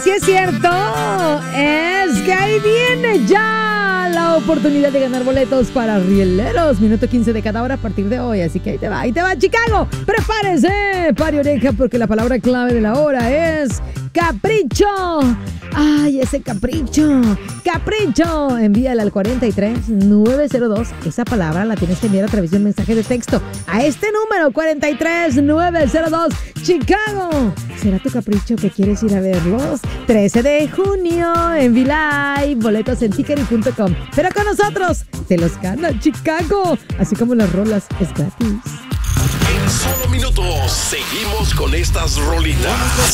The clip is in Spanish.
sí es cierto, es que ahí viene ya la oportunidad de ganar boletos para Rieleros. Minuto 15 de cada hora a partir de hoy. Así que ahí te va, Chicago. Prepárese, pare oreja, porque la palabra clave de la hora es capricho. Ay, ese capricho. Capricho. Envíala al 43902. Esa palabra la tienes que enviar a través de un mensaje de texto a este número, 43902. Chicago. ¿Será tu capricho que quieres ir a verlos? 13 de junio en V-Live. Boletos en tickery.com. Pero con nosotros te los gana Chicago. Así como las rolas, es gratis. En solo minutos seguimos con estas rolitas.